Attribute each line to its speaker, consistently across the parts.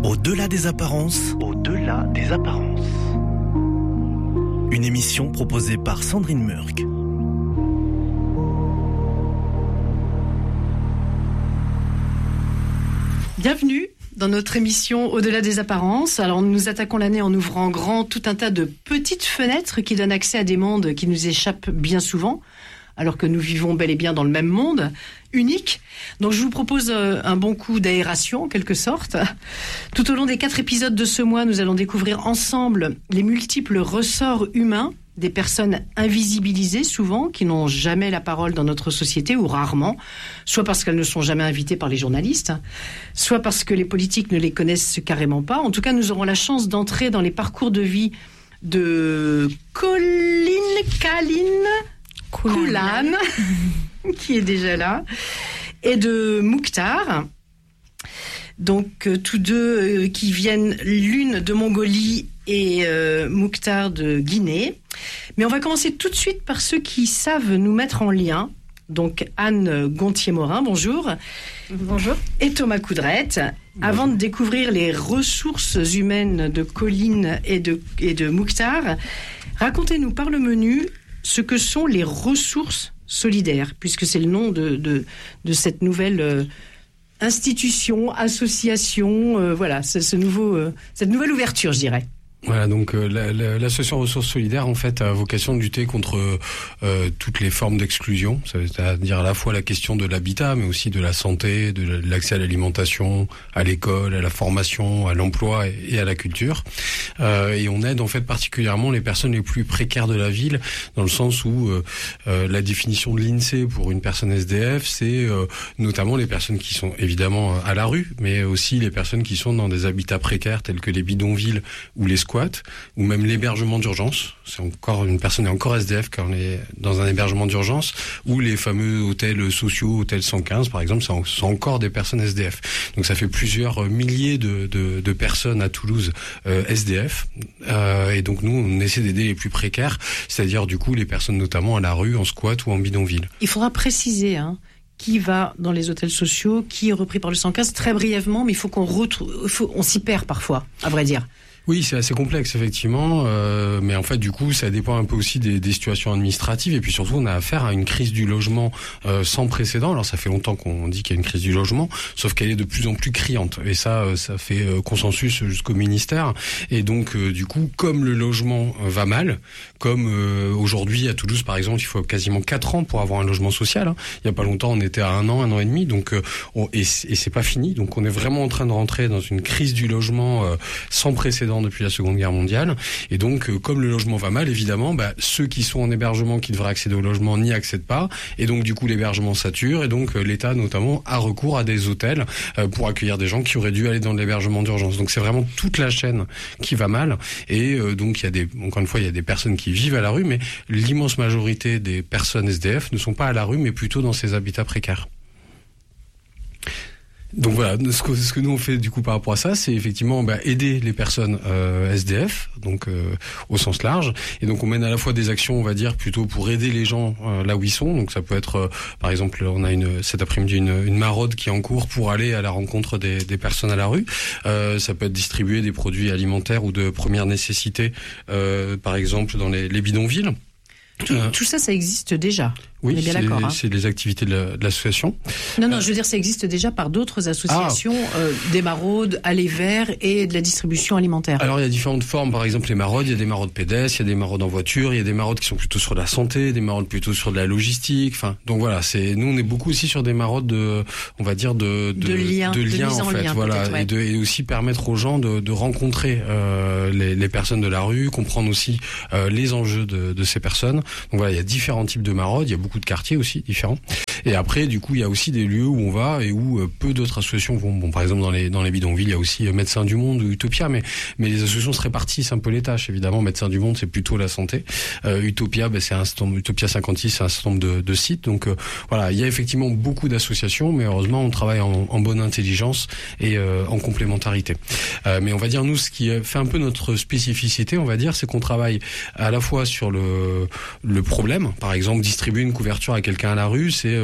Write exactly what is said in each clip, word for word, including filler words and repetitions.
Speaker 1: Au-delà des apparences, au-delà des apparences. Une émission proposée par Sandrine Murk.
Speaker 2: Bienvenue dans notre émission Au-delà des apparences. Alors nous attaquons l'année en ouvrant grand tout un tas de petites fenêtres qui donnent accès à des mondes qui nous échappent bien souvent, alors que nous vivons bel et bien dans le même monde, unique. Donc je vous propose un bon coup d'aération, en quelque sorte. Tout au long des quatre épisodes de ce mois, nous allons découvrir ensemble les multiples ressorts humains des personnes invisibilisées, souvent, qui n'ont jamais la parole dans notre société, ou rarement, soit parce qu'elles ne sont jamais invitées par les journalistes, soit parce que les politiques ne les connaissent carrément pas. En tout cas, nous aurons la chance d'entrer dans les parcours de vie de Colline Kaline Koulan, qui est déjà là, et de Mouktar. Donc, euh, tous deux euh, qui viennent, l'une de Mongolie et euh, Mouktar de Guinée. Mais on va commencer tout de suite par ceux qui savent nous mettre en lien. Donc, Anne Gontier-Morin, bonjour.
Speaker 3: Bonjour.
Speaker 2: Et Thomas Coudrette. Bonjour. Avant de découvrir les ressources humaines de Colline et de, et de Mouktar, racontez-nous par le menu ce que sont les ressources solidaires, puisque c'est le nom de, de, de cette nouvelle euh, institution, association, euh, voilà, ce, ce nouveau, euh, cette nouvelle ouverture, je dirais.
Speaker 4: Voilà, donc euh, la, la, l'association Ressources Solidaires en fait a vocation de lutter contre euh, toutes les formes d'exclusion, c'est-à-dire à la fois la question de l'habitat, mais aussi de la santé, de l'accès à l'alimentation, à l'école, à la formation, à l'emploi et, et à la culture. Euh, et on aide en fait particulièrement les personnes les plus précaires de la ville, dans le sens où euh, euh, la définition de l'INSEE pour une personne S D F, c'est euh, notamment les personnes qui sont évidemment à la rue, mais aussi les personnes qui sont dans des habitats précaires tels que les bidonvilles ou les squats, ou même l'hébergement d'urgence. C'est encore une personne est encore S D F quand on est dans un hébergement d'urgence, ou les fameux hôtels sociaux, hôtel cent quinze par exemple, sont encore des personnes S D F. Donc ça fait plusieurs milliers de, de, de personnes à Toulouse euh, S D F. Euh, et donc nous, on essaie d'aider les plus précaires, c'est-à-dire du coup les personnes notamment à la rue, en squat ou en bidonville.
Speaker 2: Il faudra préciser, hein, qui va dans les hôtels sociaux, qui est repris par le cent quinze, très brièvement, mais il faut qu'on retrouve, faut, on s'y perd parfois, à vrai dire.
Speaker 4: Oui, c'est assez complexe effectivement, euh, mais en fait du coup ça dépend un peu aussi des, des situations administratives, et puis surtout on a affaire à une crise du logement euh, sans précédent. Alors ça fait longtemps qu'on dit qu'il y a une crise du logement, sauf qu'elle est de plus en plus criante, et ça euh, ça fait euh, consensus jusqu'au ministère. Et donc euh, du coup, comme le logement euh, va mal, comme euh, aujourd'hui à Toulouse par exemple, il faut quasiment quatre ans pour avoir un logement social, hein. Il y a pas longtemps on était à un an, un an et demi, donc euh, on, et, et c'est pas fini. Donc on est vraiment en train de rentrer dans une crise du logement euh, sans précédent depuis la Seconde Guerre mondiale. Et donc, euh, comme le logement va mal, évidemment, bah, ceux qui sont en hébergement, qui devraient accéder au logement, n'y accèdent pas. Et donc, du coup, l'hébergement sature. Et donc, euh, l'État, notamment, a recours à des hôtels euh, pour accueillir des gens qui auraient dû aller dans l'hébergement d'urgence. Donc, c'est vraiment toute la chaîne qui va mal. Et euh, donc, il y a des, encore une fois, il y a des personnes qui vivent à la rue, mais l'immense majorité des personnes S D F ne sont pas à la rue, mais plutôt dans ces habitats précaires. Donc voilà, ce que, ce que nous on fait du coup par rapport à ça, c'est effectivement bah, aider les personnes euh, S D F, donc euh, au sens large. Et donc on mène à la fois des actions, on va dire, plutôt pour aider les gens euh, là où ils sont. Donc ça peut être, euh, par exemple, on a une cet après-midi une, une maraude qui est en cours pour aller à la rencontre des, des personnes à la rue. Euh, ça peut être distribuer des produits alimentaires ou de première nécessité, euh, par exemple dans les, les bidonvilles.
Speaker 2: Tout, euh, tout ça, ça existe déjà.
Speaker 4: Oui,
Speaker 2: on est bien
Speaker 4: c'est,
Speaker 2: d'accord, hein.
Speaker 4: C'est les activités de, la, de l'association.
Speaker 2: Non, non, euh, je veux dire, ça existe déjà par d'autres associations, ah. euh, des maraudes, aller vers et de la distribution alimentaire.
Speaker 4: Alors, il y a différentes formes. Par exemple, les maraudes, il y a des maraudes pédestres, il y a des maraudes en voiture, il y a des maraudes qui sont plutôt sur la santé, des maraudes plutôt sur de la logistique. Enfin, donc voilà, c'est nous, on est beaucoup aussi sur des maraudes de, on va dire de de,
Speaker 2: de liens,
Speaker 4: de, liens,
Speaker 2: de mise en, en
Speaker 4: fait,
Speaker 2: lien,
Speaker 4: voilà,
Speaker 2: ouais.
Speaker 4: et, de, et aussi permettre aux gens de, de rencontrer euh, les, les personnes de la rue, comprendre aussi euh, les enjeux de, de ces personnes. Donc voilà, il y a différents types de maraudes, il y a beaucoup de quartiers aussi différents. Et après, du coup, il y a aussi des lieux où on va et où euh, peu d'autres associations vont. Bon, par exemple, dans les dans les bidonvilles, il y a aussi euh, Médecins du Monde ou Utopia, mais mais les associations se répartissent un peu les tâches. Évidemment, Médecins du Monde, c'est plutôt la santé. Euh, Utopia, ben, c'est un certain nombre, Utopia cinquante-six, c'est un certain nombre de, de sites. Donc euh, voilà, il y a effectivement beaucoup d'associations, mais heureusement, on travaille en, en bonne intelligence et euh, en complémentarité. Euh, mais on va dire, nous, ce qui fait un peu notre spécificité, on va dire, c'est qu'on travaille à la fois sur le le problème. Par exemple, distribuer une couverture à quelqu'un à la rue, c'est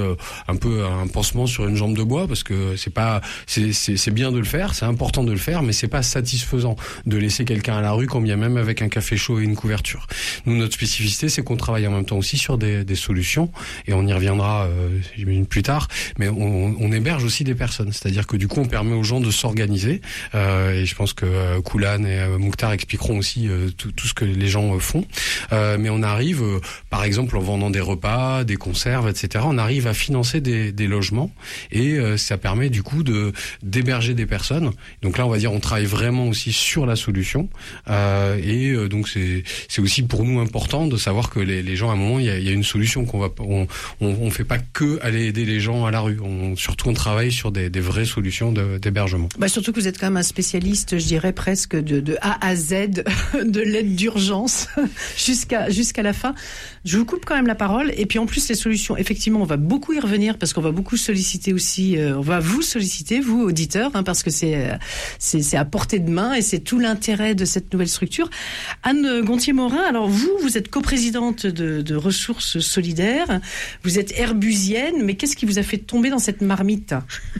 Speaker 4: euh, un peu un pansement sur une jambe de bois, parce que c'est pas, c'est, c'est, c'est bien de le faire, c'est important de le faire, mais c'est pas satisfaisant de laisser quelqu'un à la rue, quand bien même avec un café chaud et une couverture. Nous, notre spécificité, c'est qu'on travaille en même temps aussi sur des, des solutions, et on y reviendra, euh, j'imagine plus tard, mais on, on héberge aussi des personnes, c'est-à-dire que du coup, on permet aux gens de s'organiser, euh, et je pense que euh, Koulan et euh, Mouktar expliqueront aussi euh, tout, tout ce que les gens euh, font, euh, mais on arrive, euh, par exemple, en vendant des repas, des conserves, et cetera, on arrive à financer des, des logements, et euh, ça permet du coup de d'héberger des personnes. Donc là, on va dire, on travaille vraiment aussi sur la solution, euh, et euh, donc c'est c'est aussi pour nous important de savoir que les, les gens, à un moment, il y a, il y a une solution, qu'on va, on, on on fait pas que aller aider les gens à la rue. On, surtout, on travaille sur des, des vraies solutions de, d'hébergement.
Speaker 2: Bah surtout que vous êtes quand même un spécialiste, je dirais presque de, de A à Z, de l'aide d'urgence jusqu'à jusqu'à la fin. Je vous coupe quand même la parole. Et puis en plus, les solutions, effectivement, on va beaucoup y revenir parce qu'on va beaucoup solliciter aussi, euh, on va vous solliciter, vous auditeurs, hein, parce que c'est, c'est c'est à portée de main et c'est tout l'intérêt de cette nouvelle structure. Anne Gontier-Morin, alors vous, vous êtes coprésidente de, de Ressources Solidaires, vous êtes herbusienne, mais qu'est-ce qui vous a fait tomber dans cette marmite?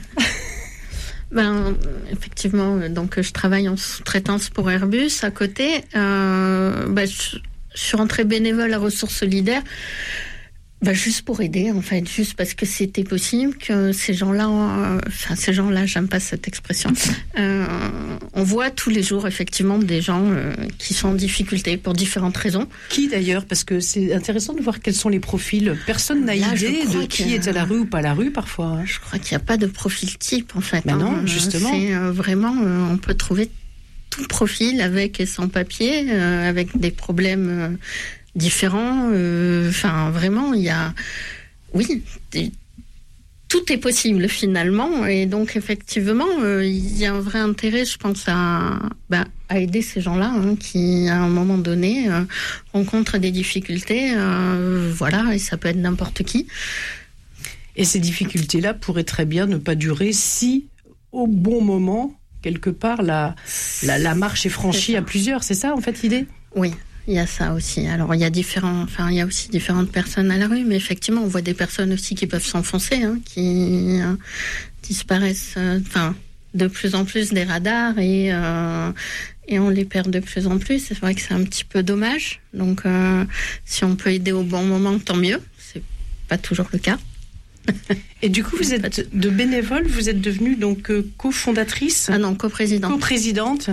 Speaker 3: Ben, effectivement, donc je travaille en sous-traitance pour Airbus à côté. Euh, ben, je, je suis rentrée bénévole à Ressources Solidaires, ben, juste pour aider, en fait, juste parce que c'était possible que ces gens-là, euh, enfin ces gens-là, j'aime pas cette expression. Euh, on voit tous les jours effectivement des gens euh, qui sont en difficulté pour différentes raisons.
Speaker 2: Qui d'ailleurs, parce que c'est intéressant de voir quels sont les profils. Personne n'a
Speaker 3: Là,
Speaker 2: idée de qui est à la rue ou pas à la rue parfois.
Speaker 3: Je crois qu'il n'y a pas de profil type en fait.
Speaker 2: Mais
Speaker 3: hein.
Speaker 2: non, justement.
Speaker 3: C'est euh, vraiment, euh, on peut trouver tout profil avec et sans papier, euh, avec des problèmes euh, différents. Enfin, euh, vraiment, il y a, oui, des, tout est possible finalement, et donc effectivement, euh, il y a un vrai intérêt, je pense, à, bah, à aider ces gens-là hein, qui, à un moment donné, euh, rencontrent des difficultés. Euh, voilà, et ça peut être n'importe qui.
Speaker 2: Et ces difficultés-là pourraient très bien ne pas durer si, au bon moment, quelque part, la, la, la marche est franchie à plusieurs. C'est ça, en fait, l'idée ?
Speaker 3: Oui. Il y a ça aussi. Alors, il y a différents, enfin, il y a aussi différentes personnes à la rue, mais effectivement, on voit des personnes aussi qui peuvent s'enfoncer, hein, qui euh, disparaissent, euh, enfin, de plus en plus des radars et, euh, et on les perd de plus en plus. C'est vrai que c'est un petit peu dommage. Donc, euh, si on peut aider au bon moment, tant mieux. C'est pas toujours le cas.
Speaker 2: Et du coup, vous êtes de bénévole, vous êtes devenue donc euh, cofondatrice.
Speaker 3: Ah non, coprésidente.
Speaker 2: Coprésidente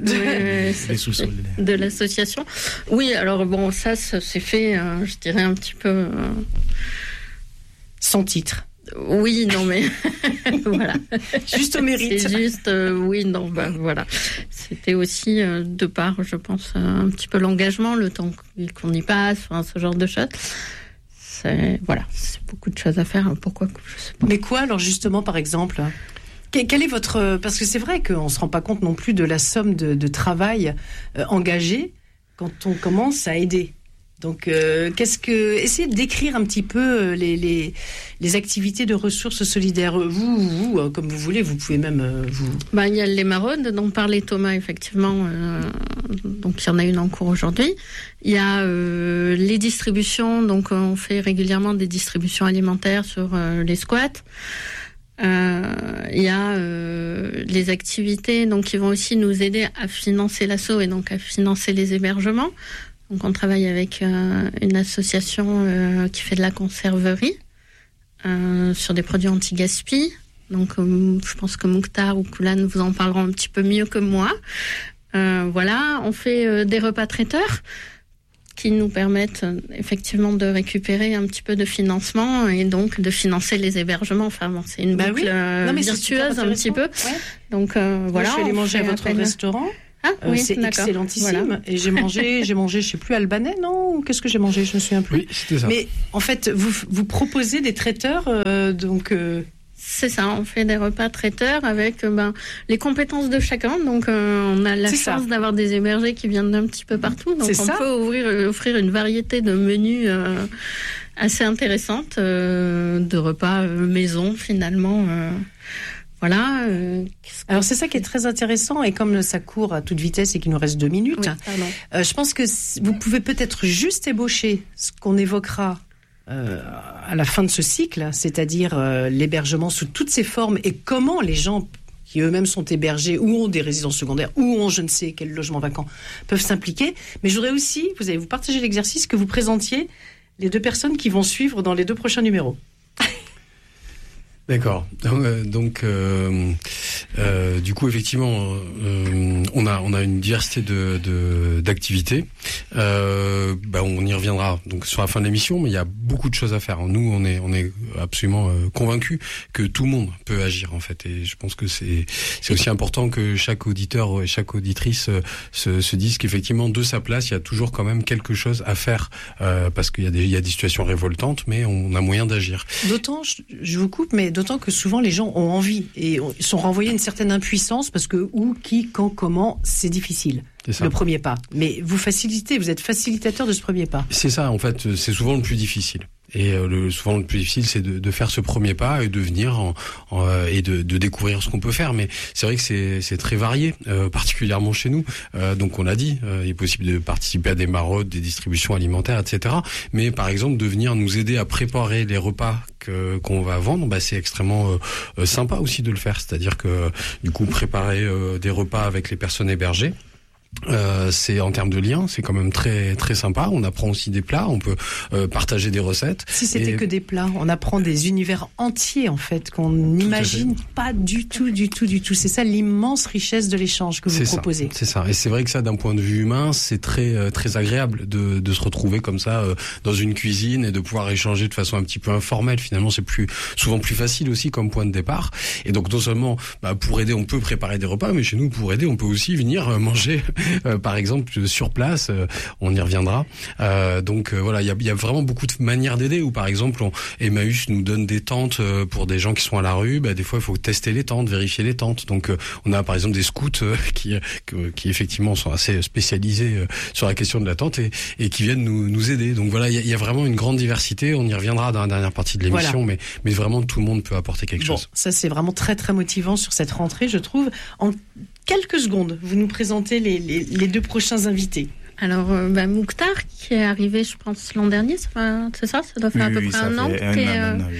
Speaker 3: de, de l'association. Oui, alors bon, ça, ça s'est fait, euh, je dirais un petit peu euh...
Speaker 2: sans titre.
Speaker 3: Oui, non, mais voilà.
Speaker 2: Juste au mérite.
Speaker 3: C'est juste, euh, oui, non, bah voilà. C'était aussi euh, de part, je pense, euh, un petit peu l'engagement, le temps qu'on y passe, enfin, ce genre de choses. C'est, voilà, c'est beaucoup de choses à faire. Pourquoi ? Je sais pas.
Speaker 2: Mais quoi, alors justement, par exemple ? Quel est votre... Parce que c'est vrai qu'on ne se rend pas compte non plus de la somme de, de travail euh, engagé quand on commence à aider. Donc, euh, qu'est-ce que... Essayez de décrire un petit peu les, les, les activités de Ressources Solidaires. Vous, vous, comme vous voulez, vous pouvez même... Euh, vous...
Speaker 3: Ben, il y a les maraudes dont parlait Thomas, effectivement. Euh, donc, il y en a une en cours aujourd'hui. Il y a euh, les distributions. Donc, on fait régulièrement des distributions alimentaires sur euh, les squats. Euh, il y a euh, les activités donc, qui vont aussi nous aider à financer l'asso et donc à financer les hébergements. Donc, on travaille avec euh, une association euh, qui fait de la conserverie euh, sur des produits anti-gaspi. Donc, euh, je pense que Mouktar ou Koulan vous en parleront un petit peu mieux que moi. Euh, voilà, on fait euh, des repas traiteurs qui nous permettent euh, effectivement de récupérer un petit peu de financement et donc de financer les hébergements. Enfin, bon, c'est une
Speaker 2: bah
Speaker 3: boucle
Speaker 2: oui.
Speaker 3: euh,
Speaker 2: non, mais
Speaker 3: virtueuse un petit peu.
Speaker 2: Ouais.
Speaker 3: Donc, euh, voilà.
Speaker 2: Moi, je suis allée manger à votre
Speaker 3: appel...
Speaker 2: restaurant.
Speaker 3: Ah,
Speaker 2: euh,
Speaker 3: oui,
Speaker 2: c'est
Speaker 3: d'accord.
Speaker 2: excellentissime.
Speaker 3: Voilà.
Speaker 2: Et j'ai mangé, j'ai mangé, je sais plus, albanais, non? Ou qu'est-ce que j'ai mangé? Je me souviens plus.
Speaker 4: Oui, c'était ça.
Speaker 2: Mais en fait, vous, vous proposez des traiteurs, euh, donc. Euh...
Speaker 3: C'est ça, on fait des repas traiteurs avec euh, ben, les compétences de chacun. Donc, euh, on a la
Speaker 2: C'est
Speaker 3: chance
Speaker 2: ça.
Speaker 3: d'avoir des hébergés qui viennent d'un petit peu partout. Donc,
Speaker 2: C'est
Speaker 3: on
Speaker 2: ça.
Speaker 3: peut ouvrir, euh, offrir une variété de menus euh, assez intéressante, euh, de repas euh, maison finalement. Euh, voilà. Euh,
Speaker 2: Alors, c'est ça qui est très intéressant. Et comme ça court à toute vitesse et qu'il nous reste deux minutes,
Speaker 3: oui, pardon.
Speaker 2: euh, je pense que vous pouvez peut-être juste ébaucher ce qu'on évoquera euh, à la fin de ce cycle, c'est-à-dire euh, l'hébergement sous toutes ses formes et comment les gens qui eux-mêmes sont hébergés ou ont des résidences secondaires ou ont je ne sais quel logement vacant peuvent s'impliquer. Mais je voudrais aussi, vous allez vous partager l'exercice, que vous présentiez les deux personnes qui vont suivre dans les deux prochains numéros.
Speaker 4: D'accord. Donc, euh, euh, du coup, effectivement, euh, on a on a une diversité de, de d'activités. Euh, bah, on y reviendra donc sur la fin de l'émission, mais il y a beaucoup de choses à faire. Nous, on est on est absolument euh, convaincus que tout le monde peut agir en fait, et je pense que c'est c'est aussi important que chaque auditeur et chaque auditrice euh, se se dise qu'effectivement, de sa place, il y a toujours quand même quelque chose à faire euh, parce qu'il y a des il y a des situations révoltantes, mais on a moyen d'agir.
Speaker 2: D'autant, je, je vous coupe, mais d'autant que souvent les gens ont envie et sont renvoyés à une certaine impuissance parce que où, qui, quand, comment, c'est difficile. C'est le premier pas. Mais vous facilitez, vous êtes facilitateur de ce premier pas.
Speaker 4: C'est ça, en fait, c'est souvent le plus difficile. Et euh, le, souvent le plus difficile, c'est de, de faire ce premier pas et de venir en, en, euh, et de, de découvrir ce qu'on peut faire. Mais c'est vrai que c'est, c'est très varié, euh, particulièrement chez nous. Euh, donc on l'a dit, euh, il est possible de participer à des maraudes, des distributions alimentaires, et cetera. Mais par exemple, de venir nous aider à préparer les repas que, qu'on va vendre, bah, c'est extrêmement euh, sympa aussi de le faire. C'est-à-dire que du coup, préparer euh, des repas avec les personnes hébergées. Euh, c'est en termes de liens, c'est quand même très très sympa. On apprend aussi des plats, on peut euh, partager des recettes.
Speaker 2: Si c'était et... que des plats, on apprend des univers entiers en fait qu'on n'imagine pas du tout, du tout, du tout. C'est ça l'immense richesse de l'échange que vous
Speaker 4: c'est
Speaker 2: proposez.
Speaker 4: Ça, c'est ça. Et c'est vrai que ça, d'un point de vue humain, c'est très euh, très agréable de de se retrouver comme ça euh, dans une cuisine et de pouvoir échanger de façon un petit peu informelle. Finalement, c'est plus souvent plus facile aussi comme point de départ. Et donc non seulement bah, pour aider, on peut préparer des repas, mais chez nous pour aider, on peut aussi venir euh, manger. Euh, par exemple sur place, euh, on y reviendra. Euh, donc euh, voilà, il y a, y a vraiment beaucoup de manières d'aider. Ou par exemple, on, Emmaüs nous donne des tentes euh, pour des gens qui sont à la rue. Bah, des fois, il faut tester les tentes, vérifier les tentes. Donc euh, on a par exemple des scouts euh, qui, que, qui effectivement sont assez spécialisés euh, sur la question de la tente et, et qui viennent nous, nous aider. Donc voilà, il y a, y a vraiment une grande diversité. On y reviendra dans la dernière partie de l'émission, voilà. mais, mais vraiment tout le monde peut apporter quelque
Speaker 2: bon,
Speaker 4: chose.
Speaker 2: Ça c'est vraiment très très motivant sur cette rentrée, je trouve. En quelques secondes, vous nous présentez les, les, les deux prochains invités.
Speaker 3: Alors, euh, bah, Mouktar, qui est arrivé, je pense, l'an dernier, c'est, pas, c'est ça Ça doit faire oui, à peu
Speaker 5: oui,
Speaker 3: près un an que tu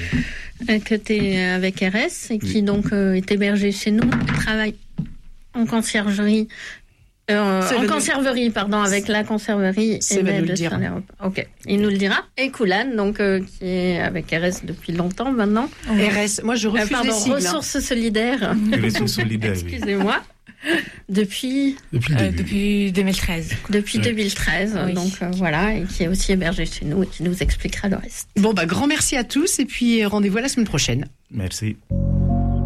Speaker 3: es euh, que t'es avec R S et qui oui. donc euh, est hébergé chez nous, qui travaille en conciergerie. Euh, en conserverie, pardon, avec la conserverie.
Speaker 2: C'est va nous le dire.
Speaker 3: Ok, il nous le dira. Et Koulan, donc, euh, qui est avec R S depuis longtemps maintenant.
Speaker 2: Oh. R S, moi je refuse euh,
Speaker 3: pardon,
Speaker 2: les sigles.
Speaker 3: Ressources solidaires.
Speaker 5: Ressources solidaires.
Speaker 3: Excusez-moi. Depuis
Speaker 6: depuis, euh, depuis deux mille treize.
Speaker 3: Depuis oui. deux mille treize, oui. donc euh, voilà, et qui est aussi hébergé chez nous et qui nous expliquera le reste.
Speaker 2: Bon bah grand merci à tous et puis rendez-vous à la semaine prochaine.
Speaker 5: Merci.